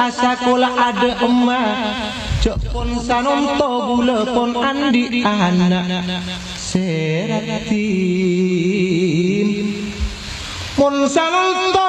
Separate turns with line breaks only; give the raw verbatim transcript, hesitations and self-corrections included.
asakula ada emak cok pon sanonto gula pon andi anak seratim mon sanonto